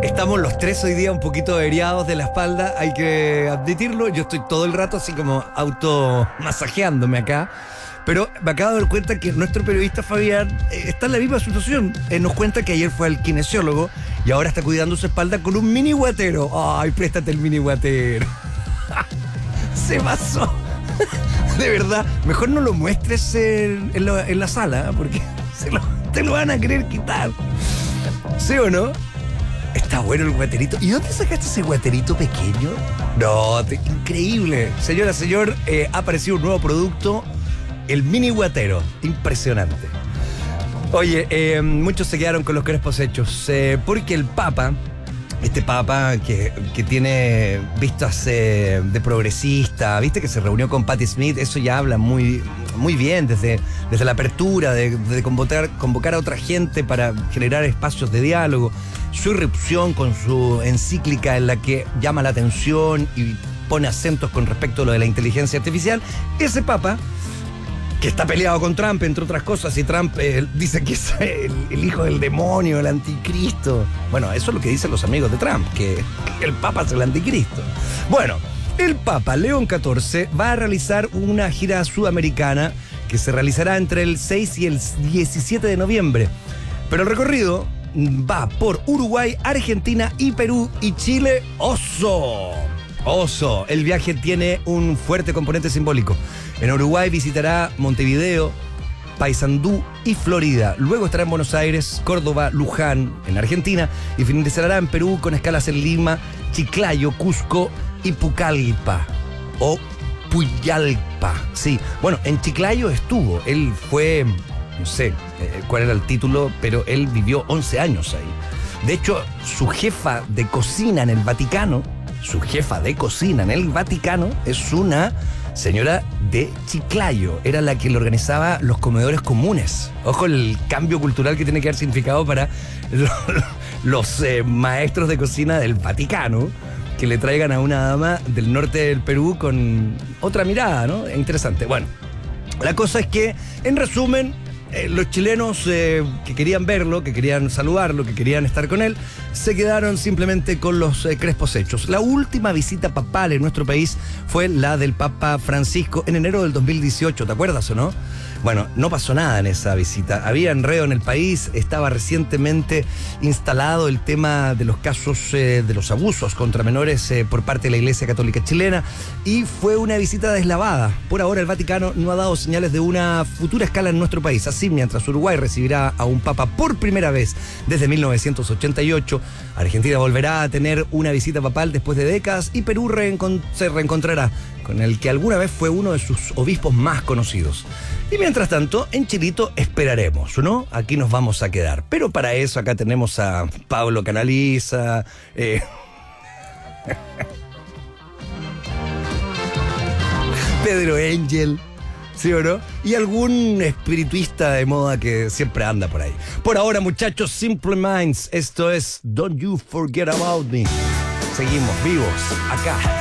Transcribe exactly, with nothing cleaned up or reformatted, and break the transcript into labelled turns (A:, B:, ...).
A: Estamos los tres hoy día un poquito averiados de la espalda, hay que admitirlo. Yo estoy todo el rato así como automasajeándome acá. Pero me acabo de dar cuenta que nuestro periodista Fabián eh, está en la misma situación. Eh, nos cuenta que ayer fue al kinesiólogo y ahora está cuidando su espalda con un mini guatero. Ay, préstate el mini guatero. Se pasó. De verdad, mejor no lo muestres en, en, la, en la sala, porque se lo, te lo van a querer quitar. ¿Sí o no? Está bueno el guaterito. ¿Y dónde sacaste ese guaterito pequeño? No, te, increíble. Señora, señor, eh, ha aparecido un nuevo producto, el mini guatero. Impresionante. Oye, eh, muchos se quedaron con los crespos hechos, eh, porque el Papa, este Papa que, que tiene vistas eh, de progresista, viste que se reunió con Patti Smith, eso ya habla muy, muy bien desde, desde la apertura, de, de convocar, convocar a otra gente para generar espacios de diálogo, su irrupción con su encíclica en la que llama la atención y pone acentos con respecto a lo de la inteligencia artificial. Ese Papa, que está peleado con Trump, entre otras cosas, y Trump eh, dice que es el, el hijo del demonio, el anticristo. Bueno, eso es lo que dicen los amigos de Trump, que, que el Papa es el anticristo. Bueno, el Papa León catorce va a realizar una gira sudamericana que se realizará entre el seis y el diecisiete de noviembre. Pero el recorrido va por Uruguay, Argentina y Perú y Chile. ¡Oso! Oso, el viaje tiene un fuerte componente simbólico. En Uruguay visitará Montevideo, Paysandú y Florida. Luego estará en Buenos Aires, Córdoba, Luján, en Argentina. Y finalizará en Perú con escalas en Lima, Chiclayo, Cusco y Pucallpa. O Puyalpa, sí. Bueno, en Chiclayo estuvo. Él fue, no sé eh, cuál era el título, pero él vivió once años ahí. De hecho, su jefa de cocina en el Vaticano... Su jefa de cocina en el Vaticano es una señora de Chiclayo. Era la que le organizaba los comedores comunes. Ojo el cambio cultural que tiene que haber significado para los, los eh, maestros de cocina del Vaticano, que le traigan a una dama del norte del Perú con otra mirada, ¿no? Interesante. Bueno, la cosa es que, en resumen, Eh, los chilenos eh, que querían verlo, que querían saludarlo, que querían estar con él, se quedaron simplemente con los eh, crespos hechos. La última visita papal en nuestro país fue la del Papa Francisco en enero del dos mil dieciocho, ¿te acuerdas o no? Bueno, no pasó nada en esa visita. Había enredo en el país, estaba recientemente instalado el tema de los casos eh, de los abusos contra menores eh, por parte de la Iglesia Católica Chilena, y fue una visita deslavada. Por ahora el Vaticano no ha dado señales de una futura escala en nuestro país. Así, mientras Uruguay recibirá a un Papa por primera vez desde mil novecientos ochenta y ocho, Argentina volverá a tener una visita papal después de décadas y Perú reencont- se reencontrará con el que alguna vez fue uno de sus obispos más conocidos. Y mientras tanto, en Chilito esperaremos, ¿no? Aquí nos vamos a quedar. Pero para eso acá tenemos a Pablo Canaliza, eh... Pedro Angel, ¿sí o no? Y algún espirituista de moda que siempre anda por ahí. Por ahora, muchachos, Simple Minds, esto es Don't You Forget About Me. Seguimos vivos acá.